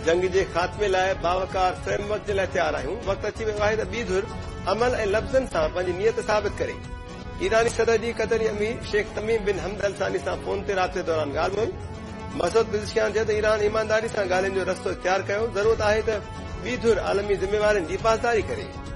जंग जे ख़ात्मे लाइ बावकार फ्रेमवर्क जे लाइ तयार आहियूं। वक़्तु अची वियो आहे त ॿी धुर अमल ऐं लफ़्ज़नि सां पंहिंजी नियत साबित करे। ईरानी सदर जी क़तरी अमीर शेख तमीम बिन हमद अल सानी सां फोन ते राब्ते दौरान ॻाल्हि हुई। मसूद पिज़ेशियान चयो त ईरान ईमानदारी सां ॻाल्हियुनि जो रस्तो इख्तियार कयो। ज़रूरत आहे त ॿी धुर आलमी ज़िम्मेवारियुनि जी पासदारी करे।